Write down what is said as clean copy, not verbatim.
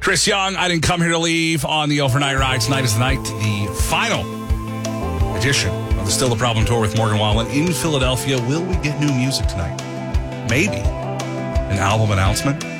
Chris Young, I Didn't Come Here to Leave on the Overnight Ride. Tonight is the night, the final edition of the Still the Problem Tour with Morgan Wallen in Philadelphia. Will we get new music tonight? Maybe. An album announcement?